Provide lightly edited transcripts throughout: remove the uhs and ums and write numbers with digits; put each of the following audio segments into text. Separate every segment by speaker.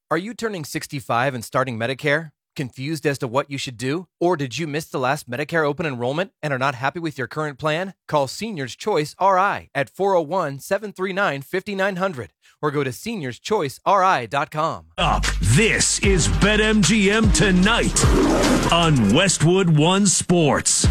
Speaker 1: Are you turning 65 and starting Medicare? Confused as to what you should do? Or did you miss the last Medicare open enrollment and are not happy with your current plan? Call Seniors Choice RI at 401-739-5900 or go to seniorschoiceri.com.
Speaker 2: This is BetMGM Tonight on Westwood One Sports.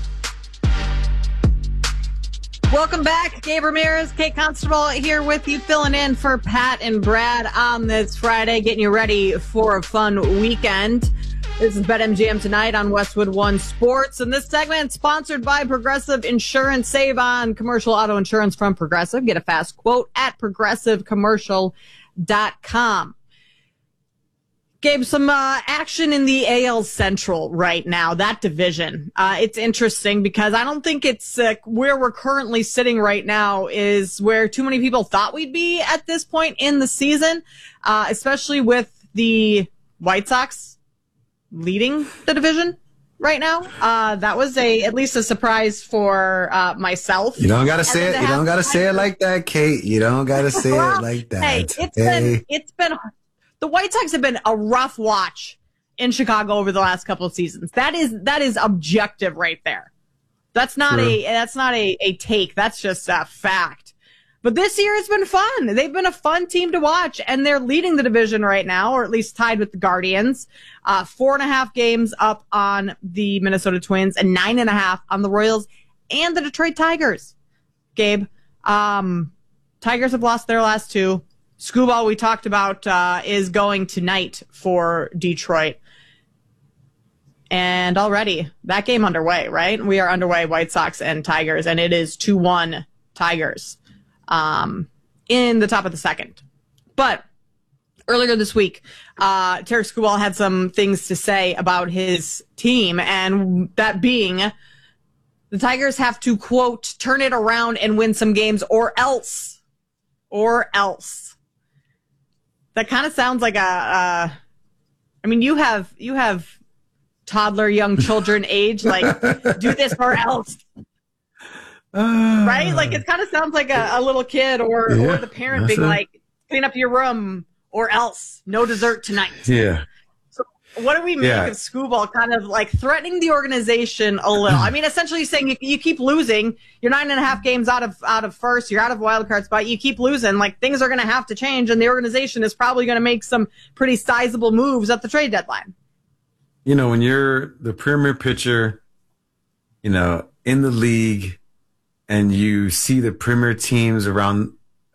Speaker 3: Welcome back. Gabe Ramirez, Kate Constable here with you, filling in for Pat and Brad on this Friday, getting you ready for a fun weekend. This is BetMGM Tonight on Westwood One Sports, and this segment is sponsored by Progressive Insurance. Save on commercial auto insurance from Progressive. Get a fast quote at progressivecommercial.com. Gabe, some action in the AL Central right now, that division. It's interesting because I don't think it's where we're currently sitting right now is where too many people thought we'd be at this point in the season, especially with the White Sox leading the division right now. That was at least a surprise for myself.
Speaker 4: You don't got to say it. You don't got to say it like that, Kate. You don't got to say it like that.
Speaker 3: Hey, it's been the White Sox have been a rough watch in Chicago over the last couple of seasons. That is objective right there. That's not a take. That's just a fact. But this year has been fun. They've been a fun team to watch, and they're leading the division right now, or at least tied with the Guardians. 4.5 games up on the Minnesota Twins and 9.5 on the Royals and the Detroit Tigers. Gabe, Tigers have lost their last two. Skubal, we talked about, is going tonight for Detroit. And already, that game underway, right? We are underway, White Sox and Tigers, and it is 2-1 Tigers in the top of the second. But earlier this week, Tarik Skubal had some things to say about his team, and that being the Tigers have to, quote, turn it around and win some games or else. That kind of sounds like I mean, you have toddler, young children age, like, do this or else. Right? Like, it kind of sounds like a little kid or the parent being like, clean up your room or else. No dessert tonight.
Speaker 4: Yeah.
Speaker 3: So what do we make of Skubal kind of like threatening the organization a little? I mean, essentially saying you keep losing. You're 9.5 games out of first. You're out of wild card spot. You keep losing. Like, things are going to have to change, and the organization is probably going to make some pretty sizable moves at the trade deadline.
Speaker 4: You know, when you're the premier pitcher, you know, in the league, and you see the premier teams around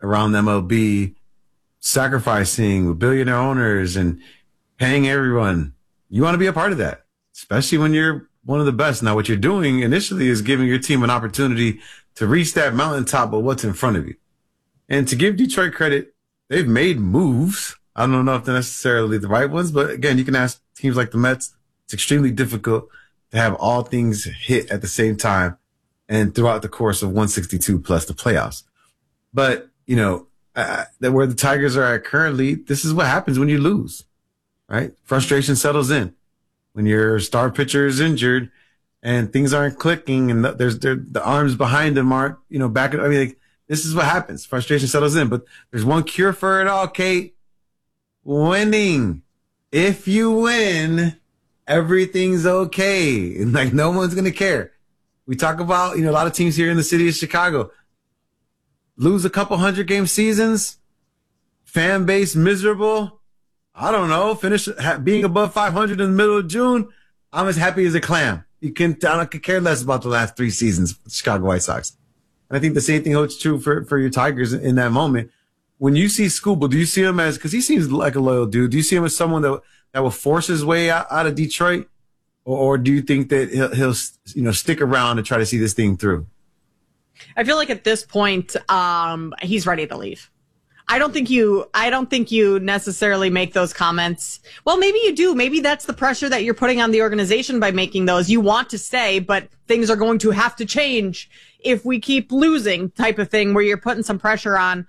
Speaker 4: MLB sacrificing with billionaire owners and paying everyone, you want to be a part of that, especially when you're one of the best. Now, what you're doing initially is giving your team an opportunity to reach that mountaintop of what's in front of you. And to give Detroit credit, they've made moves. I don't know if they're necessarily the right ones, but again, you can ask teams like the Mets. It's extremely difficult to have all things hit at the same time and throughout the course of 162 plus the playoffs. But, you know, where the Tigers are at currently, this is what happens when you lose, right? Frustration settles in when your star pitcher is injured and things aren't clicking and the arms behind them aren't, you know, back. I mean, like, this is what happens. Frustration settles in. But there's one cure for it all, Kate. Winning. If you win, everything's okay. And like, no one's going to care. We talk about, you know, a lot of teams here in the city of Chicago lose a couple 100-game seasons, fan base miserable. I don't know, finish being above 500 in the middle of June. I'm as happy as a clam. I could care less about the last 3 seasons with the Chicago White Sox. And I think the same thing holds true for your Tigers in that moment. When you see Skubal, do you see him as, because he seems like a loyal dude, do you see him as someone that will force his way out of Detroit? Or do you think that he'll you know, stick around and try to see this thing through?
Speaker 3: I feel like at this point, he's ready to leave. I don't think you necessarily make those comments. Well, maybe you do. Maybe that's the pressure that you're putting on the organization by making those. You want to stay, but things are going to have to change if we keep losing, type of thing, where you're putting some pressure on,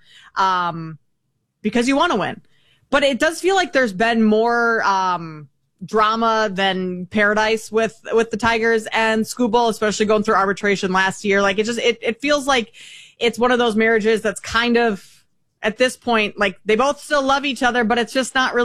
Speaker 3: because you want to win. But it does feel like there's been more, drama than paradise with the Tigers and Skubal, especially going through arbitration last year. Like, it feels like it's one of those marriages that's kind of, at this point, like, they both still love each other, but it's just not really